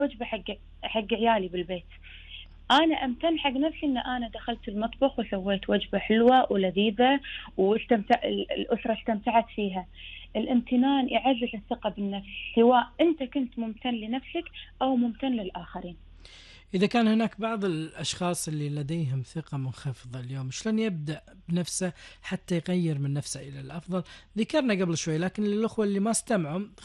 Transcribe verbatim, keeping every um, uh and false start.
وجبة حق حق عيالي بالبيت، أنا أمتن حق نفسي إن أنا دخلت المطبخ وسويت وجبة حلوة ولذيذة واستمتع الأسرة استمتعت فيها. الامتنان يعزز الثقة بالنفس، سواء أنت كنت ممتن لنفسك أو ممتن للآخرين. إذا كان هناك بعض الأشخاص اللي لديهم ثقة منخفضة اليوم، شلون يبدأ بنفسه حتى يغير من نفسه إلى الأفضل؟ ذكرنا قبل شوي، لكن للأخوة اللي ما استمعوا